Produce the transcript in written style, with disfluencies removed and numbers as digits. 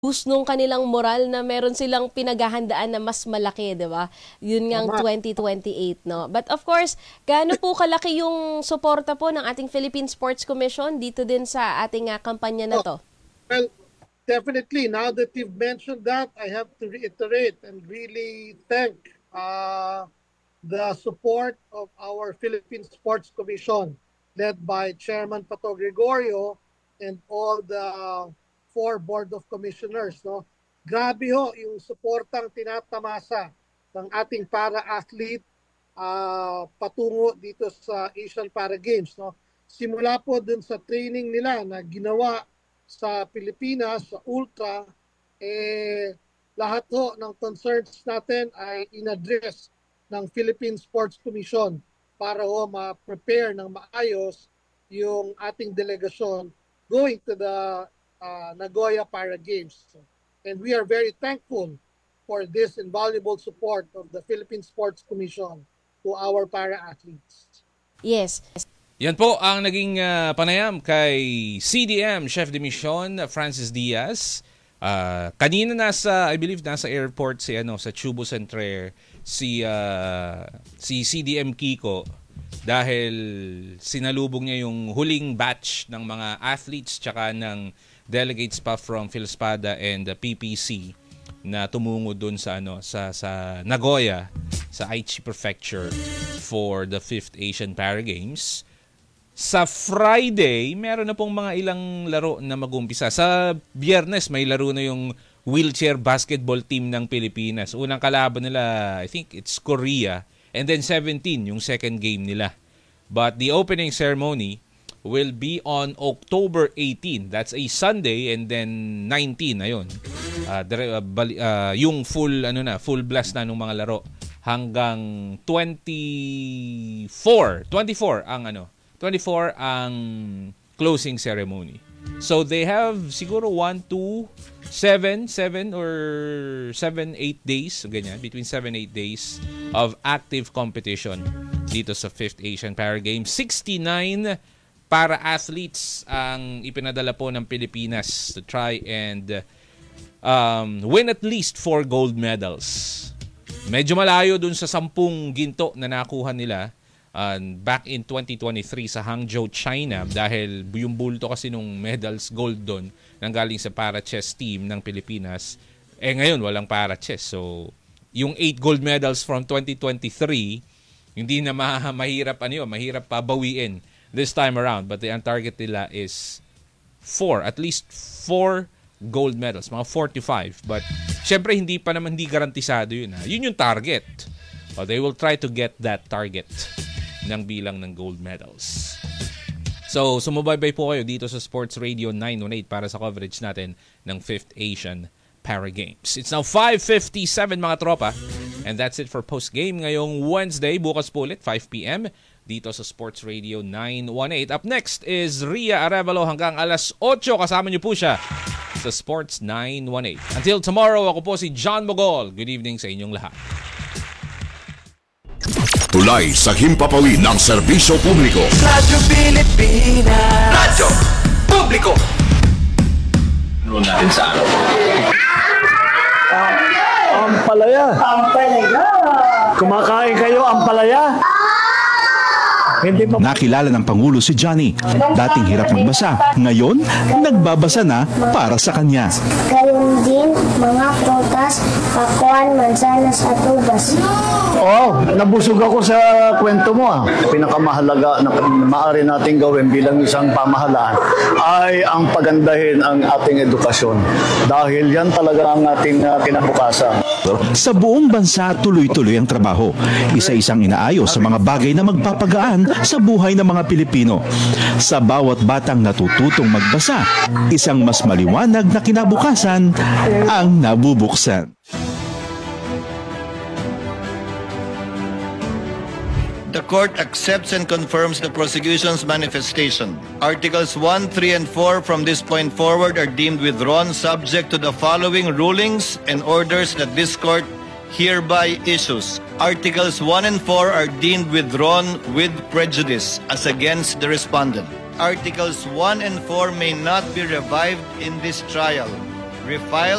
boost nung kanilang moral na meron silang pinaghahandaan na mas malaki, di ba? Yun ngang 2028, no? But of course, gaano po kalaki yung suporta po ng ating Philippine Sports Commission dito din sa ating kampanya na to? Well, definitely, now that you've mentioned that, I have to reiterate and really thank the support of our Philippine Sports Commission led by Chairman Pato Gregorio and all the 4 Board of Commissioners. No? Grabe ho yung suportang tinatamasa ng ating para-athlete patungo dito sa Asian Para Games. No? Simula po dun sa training nila na ginawa sa Pilipinas, sa Ultra, lahat ho ng concerns natin ay in-address ng Philippine Sports Commission para ho ma-prepare ng maayos yung ating delegasyon going to the Nagoya Para Games. And we are very thankful for this invaluable support of the Philippine Sports Commission to our para-athletes. Yes. Yan po ang naging panayam kay CDM Chef de Mission Francis Diaz. Kanina I believe nasa airport sa Chubo Centre si CDM Kiko dahil sinalubong niya yung huling batch ng mga athletes tsaka ng delegates pa from Philspada and the PPC na tumungo doon sa Nagoya sa Aichi Prefecture for the 5th Asian Para Games. Sa Friday, meron na pong mga ilang laro na mag-umpisa. Sa Biyernes, may laro na yung wheelchair basketball team ng Pilipinas. Unang kalaban nila, I think it's Korea. And then 17, yung second game nila. But the opening ceremony will be on October 18. That's a Sunday, and then 19 ayun. Yung full blast na ng mga laro hanggang 24 ang closing ceremony. So they have siguro 7 or 8 days, ganyan, between 7-8 days of active competition dito sa 5th Asian Para Games. 69 para athletes ang ipinadala po ng Pilipinas to try and win at least 4 gold medals. Medyo malayo dun sa 10 ginto na nakuha nila back in 2023 sa Hangzhou, China, dahil yung bulto kasi nung medals gold doon nanggaling sa para chess team ng Pilipinas. Ngayon walang para chess. So yung 8 gold medals from 2023 hindi na mahirap pa bawiin this time around, but ang target nila is 4, at least 4 gold medals, mga 4 to 5. But syempre hindi garantisado yun. Yun yung target. They will try to get that target ng bilang ng gold medals. So sumubaybay po kayo dito sa Sports Radio 918 para sa coverage natin ng 5th Asian Para Games. It's now 5:57 mga tropa, and that's it for post-game ngayong Wednesday. Bukas po ulit 5 p.m. dito sa Sports Radio 918. Up next is Ria Arevalo hanggang alas 8. Kasama niyo po siya sa Sports 918. Until tomorrow, ako po si John Mogol. Good evening sa inyong lahat. Tulay sa himpapawid ng serbisyo publiko. Radyo Pilipinas. Radyo Publiko. Ano natin sa Ampalaya. Ampalaya. Kumakain kayo ampalaya? Hindi pa. Nakilala ng Pangulo si Johnny. Dating hirap magbasa. Ngayon, nagbabasa na para sa kanya. Gayon din, mga prutas, pakwan, mansanas at ubas. Oo, nabusog ako sa kwento mo. Pinakamahalaga na maaari nating gawin bilang isang pamahalaan ay ang pagandahin ang ating edukasyon. Dahil yan talaga ang ating kinabukasan. Sa buong bansa, tuloy-tuloy ang trabaho. Isa-isang inaayos sa mga bagay na magpapagaan sa buhay ng mga Pilipino. Sa bawat batang natututong magbasa, isang mas maliwanag na kinabukasan ang nabubuksan. The court accepts and confirms the prosecution's manifestation. Articles 1, 3, and 4 from this point forward are deemed withdrawn subject to the following rulings and orders that this court hereby issues. Articles 1 and 4 are deemed withdrawn with prejudice as against the respondent. Articles 1 and 4 may not be revived in this trial. refile